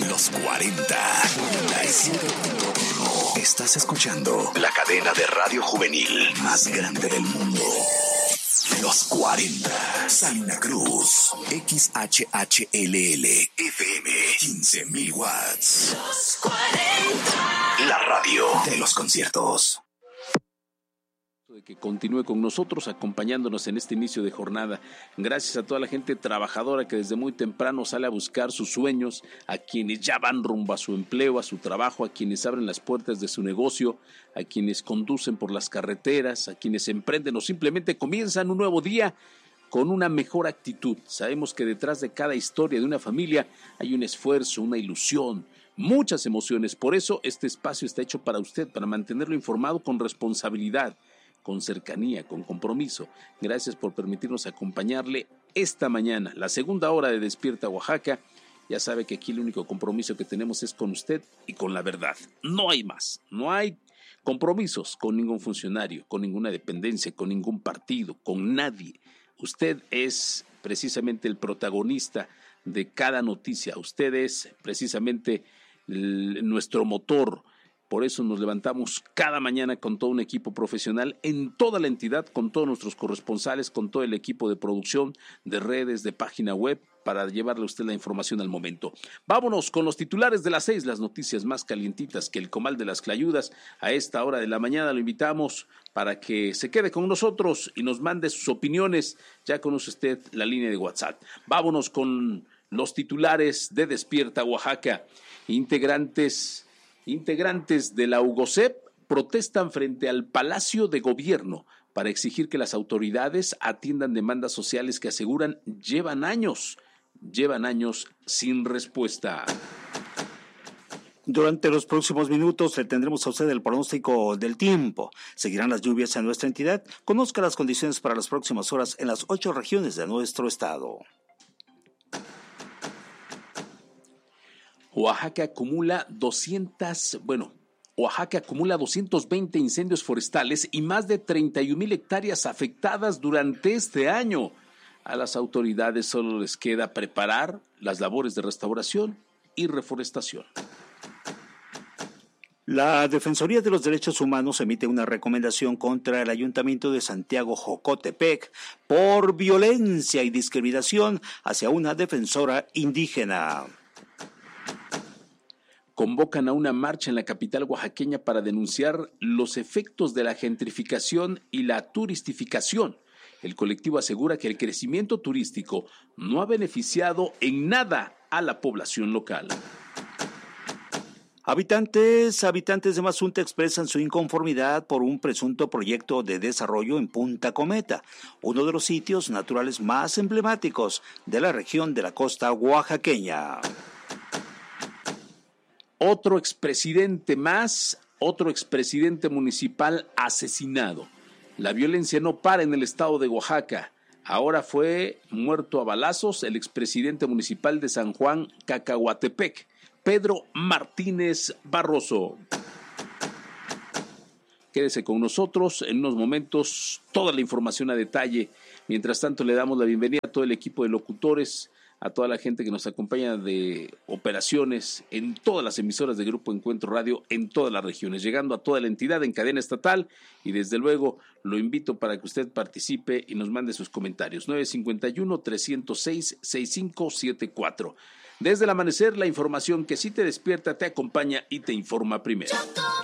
Los 40. 97.1. Estás escuchando la cadena de radio juvenil más grande del mundo. Los 40. Salina Cruz. XHHLL. FM. 15,000 watts. Los 40. La radio de los conciertos. De que continúe con nosotros, acompañándonos en este inicio de jornada. Gracias a toda la gente trabajadora que desde muy temprano sale a buscar sus sueños, a quienes ya van rumbo a su empleo, a su trabajo, a quienes abren las puertas de su negocio, a quienes conducen por las carreteras, a quienes emprenden o simplemente comienzan un nuevo día con una mejor actitud. Sabemos que detrás de cada historia de una familia hay un esfuerzo, una ilusión, muchas emociones. Por eso este espacio está hecho para usted, para mantenerlo informado con responsabilidad, con cercanía, con compromiso. Gracias por permitirnos acompañarle esta mañana, la segunda hora de Despierta Oaxaca. Ya sabe que aquí el único compromiso que tenemos es con usted y con la verdad. No hay más, no hay compromisos con ningún funcionario, con ninguna dependencia, con ningún partido, con nadie. Usted es precisamente el protagonista de cada noticia. Usted es precisamente nuestro motor. Por eso nos levantamos cada mañana con todo un equipo profesional en toda la entidad, con todos nuestros corresponsales, con todo el equipo de producción, de redes, de página web, para llevarle a usted la información al momento. Vámonos con los titulares de las 6, las noticias más calientitas que el comal de las clayudas. A esta hora de la mañana lo invitamos para que se quede con nosotros y nos mande sus opiniones. Ya conoce usted la línea de WhatsApp. Vámonos con los titulares de Despierta Oaxaca. Integrantes de la UGOCEP protestan frente al Palacio de Gobierno para exigir que las autoridades atiendan demandas sociales que aseguran llevan años sin respuesta. Durante los próximos minutos le tendremos a usted el pronóstico del tiempo. Seguirán las lluvias en nuestra entidad. Conozca las condiciones para las próximas horas en las 8 regiones de nuestro estado. Oaxaca acumula 220 incendios forestales y más de 31,000 hectáreas afectadas durante este año. A las autoridades solo les queda preparar las labores de restauración y reforestación. La Defensoría de los Derechos Humanos emite una recomendación contra el Ayuntamiento de Santiago Jocotepec por violencia y discriminación hacia una defensora indígena. Convocan a una marcha en la capital oaxaqueña para denunciar los efectos de la gentrificación y la turistificación. El colectivo asegura que el crecimiento turístico no ha beneficiado en nada a la población local. Habitantes de Mazunte expresan su inconformidad por un presunto proyecto de desarrollo en Punta Cometa, uno de los sitios naturales más emblemáticos de la región de la costa oaxaqueña. Otro expresidente municipal asesinado. La violencia no para en el estado de Oaxaca. Ahora fue muerto a balazos el expresidente municipal de San Juan Cacahuatepec, Pedro Martínez Barroso. Quédese con nosotros en unos momentos, toda la información a detalle. Mientras tanto, le damos la bienvenida a todo el equipo de locutores, a toda la gente que nos acompaña de operaciones en todas las emisoras de Grupo Encuentro Radio en todas las regiones, llegando a toda la entidad en cadena estatal, y desde luego lo invito para que usted participe y nos mande sus comentarios. 951-306-6574. Desde el amanecer, la información que sí te despierta, te acompaña y te informa primero.